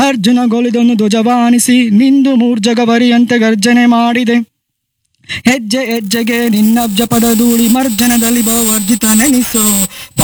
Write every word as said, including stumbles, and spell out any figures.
ಅರ್ಜುನ ಗೋಲಿದೊಂದು ಧ್ವಜವಾನಿಸಿ ನಿಂದು ಮೂರ್ಜಗವರಿಯಂತೆ ಗರ್ಜನೆ ಮಾಡಿದೆ. ಹೆಜ್ಜೆ ಹೆಜ್ಜೆಗೆ ನಿನ್ನಬ್ಜ ಪದ ಧೂಳಿ ಮರ್ಜನದಲ್ಲಿ ಬಹುವರ್ಜಿತ ನೆನಿಸೋ